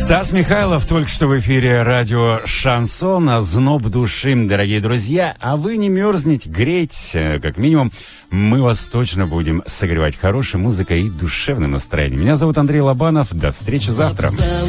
Стас Михайлов только что в эфире радио «Шансон», «Озноб души», дорогие друзья. А вы не мерзните, грейтесь, как минимум. Мы вас точно будем согревать хорошей музыкой и душевным настроением. Меня зовут Андрей Лобанов. До встречи завтра.